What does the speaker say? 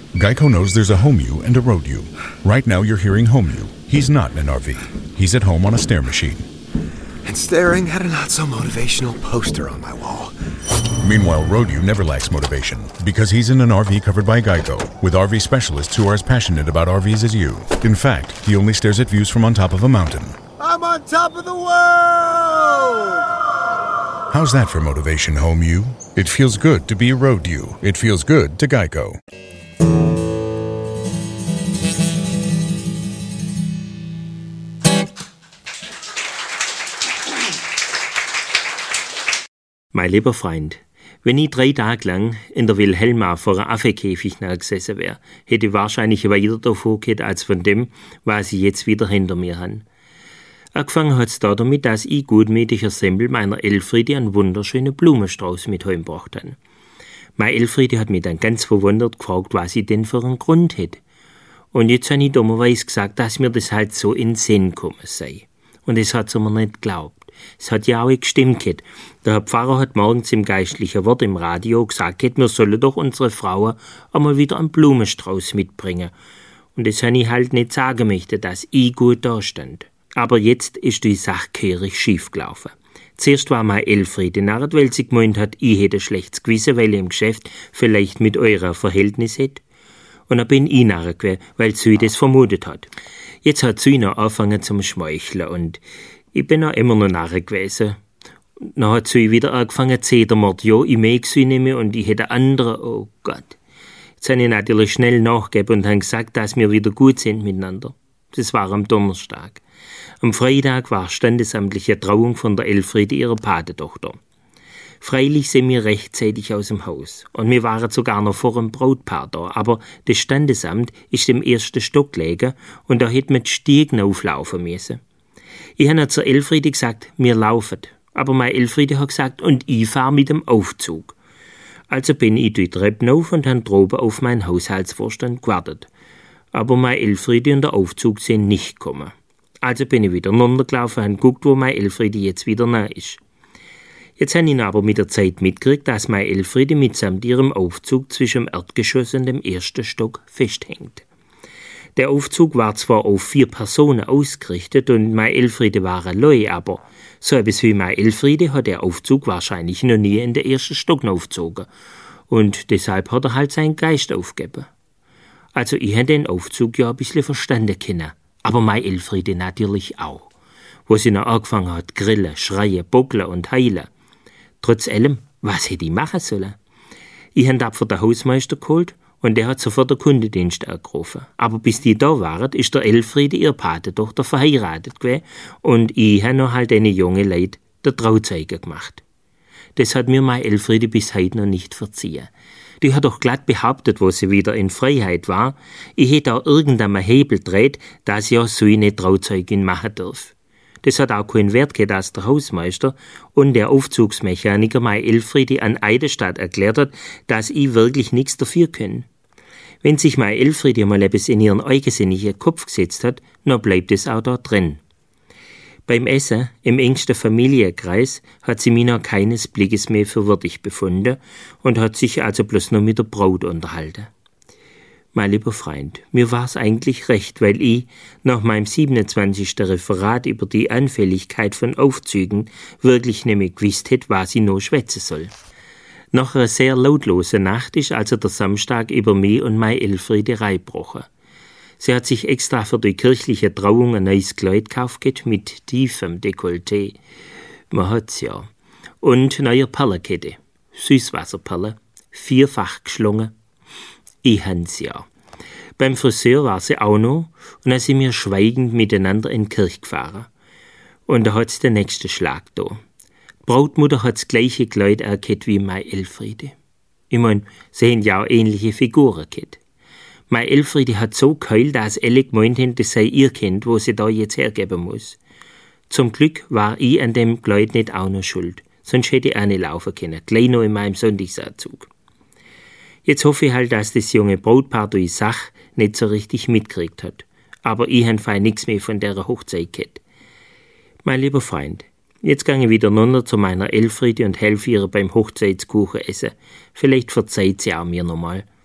Geico knows there's a home you and a road you. Right now you're hearing home you. He's not in an RV. He's at home on a stair machine. And staring at a not-so-motivational poster on my wall. Meanwhile, road you never lacks motivation because he's in an RV covered by Geico with RV specialists who are as passionate about RVs as you. In fact, he only stares at views from on top of a mountain. I'm on top of the world! How's that for motivation, home you? It feels good to be a road you. It feels good to Geico. Mein lieber Freund, wenn ich 3 Tage lang in der Wilhelma vor einem Affenkäfig gesessen wäre, hätte ich wahrscheinlich weiter davon gehabt als von dem, was ich jetzt wieder hinter mir habe. Angefangen hat es damit, dass ich gutmütiger Semmel meiner Elfriede einen wunderschönen Blumenstrauß mit heimgebracht habe. Meine Elfriede hat mich dann ganz verwundert gefragt, was ich denn für einen Grund hätte. Und jetzt habe ich dummerweise gesagt, dass mir das halt so in den Sinn gekommen sei. Und das hat sie mir nicht geglaubt. Es hat ja auch gestimmt. Der Herr Pfarrer hat morgens im geistlichen Wort im Radio gesagt, wir sollen doch unsere Frauen einmal wieder einen Blumenstrauß mitbringen. Und das habe ich halt nicht sagen möchte, dass ich gut dastand. Aber jetzt ist die Sache gehörig schief gelaufen. Zuerst war meine Elfriede narrt, weil sie gemeint hat, ich hätte ein schlechtes Gewissen, weil ich im Geschäft vielleicht mit eurer Verhältnis hätte. Und dann bin ich narr gewesen, weil sie das vermutet hat. Jetzt hat sie noch angefangen zum Schmeicheln und ich bin auch immer noch narr gewesen. Dann hat sie wieder angefangen zu sagen, ja, ich mag sie nicht mehr und ich hätte andere, oh Gott. Jetzt habe ich natürlich schnell nachgegeben und habe gesagt, dass wir wieder gut sind miteinander. Das war am Donnerstag. Am Freitag war standesamtliche Trauung von der Elfriede, ihrer Patetochter. Freilich sind wir rechtzeitig aus dem Haus und wir waren sogar noch vor dem Brautpaar da, aber das Standesamt ist im 1. Stock gelegen und da hätte man die Stiegen auflaufen müssen. Ich habe zur Elfriede gesagt, wir laufen, aber meine Elfriede hat gesagt, und ich fahre mit dem Aufzug. Also bin ich die Treppen auf und habe droben auf meinen Haushaltsvorstand gewartet. Aber meine Elfriede und der Aufzug sind nicht gekommen. Also bin ich wieder runtergelaufen und geguckt, wo meine Elfriede jetzt wieder nah ist. Jetzt habe ich aber mit der Zeit mitgekriegt, dass meine Elfriede mitsamt ihrem Aufzug zwischen dem Erdgeschoss und dem 1. Stock festhängt. Der Aufzug war zwar auf 4 Personen ausgerichtet und meine Elfriede war allein, aber so etwas wie meine Elfriede hat der Aufzug wahrscheinlich noch nie in den 1. Stock aufgezogen. Und deshalb hat er halt seinen Geist aufgegeben. Also ich habe den Aufzug ja ein bisschen verstanden können. Aber meine Elfriede natürlich auch. Wo sie noch angefangen hat, grillen, schreien, bockeln und heulen. Trotz allem, was hätte ich machen sollen? Ich habe dafür den Hausmeister geholt und der hat sofort den Kundendienst angerufen. Aber bis die da waren, ist der Elfriede, ihre Patetochter, verheiratet gewesen und ich habe noch halt eine junge Leute der Trauzeuge gemacht. Das hat mir meine Elfriede bis heute noch nicht verziehen. Die hat doch glatt behauptet, wo sie wieder in Freiheit war, ich hätte auch irgendeinen Hebel gedreht, dass ja so eine Trauzeugin machen darf. Das hat auch keinen Wert gehabt, dass der Hausmeister und der Aufzugsmechaniker meine Elfriede an Eidesstadt erklärt hat, dass ich wirklich nichts dafür kann. Wenn sich meine Elfriede mal etwas in ihren eigensinnigen Kopf gesetzt hat, dann bleibt es auch da drin. Beim Essen, im engsten Familienkreis, hat sie mich noch keines Blickes mehr für würdig befunden und hat sich also bloß noch mit der Braut unterhalten. Mein lieber Freund, mir war's eigentlich recht, weil ich nach meinem 27. Referat über die Anfälligkeit von Aufzügen wirklich nicht mehr gewusst hätte, was ich noch schwätzen soll. Nach einer sehr lautlosen Nacht ist also der Samstag über mich und meine Elfriede reingebrochen. Sie hat sich extra für die kirchliche Trauung ein neues Kleid gekauft mit tiefem Dekolleté. Man hat's ja. Und neue Perlenkette. Süßwasserperle. 4-fach geschlungen. Ich hab's ja. Beim Friseur war sie auch noch und dann sind wir schweigend miteinander in die Kirche gefahren. Und da hat's den nächsten Schlag da. Die Brautmutter hat das gleiche Kleid erkannt wie meine Elfriede. Ich mein, sie haben ja auch ähnliche Figuren gehabt. Meine Elfriede hat so geheult, dass alle gemeint haben, das sei ihr Kind, wo sie da jetzt hergeben muss. Zum Glück war ich an dem Kleid nicht auch noch schuld, sonst hätte ich auch nicht laufen können, gleich noch in meinem Sonntagsanzug. Jetzt hoffe ich halt, dass das junge Brautpaar die Sache nicht so richtig mitgekriegt hat. Aber ich habe fein nichts mehr von der Hochzeit gehabt. Mein lieber Freund, jetzt gehe ich wieder runter zu meiner Elfriede und helfe ihr beim Hochzeitskuchen essen. Vielleicht verzeiht sie auch mir nochmal.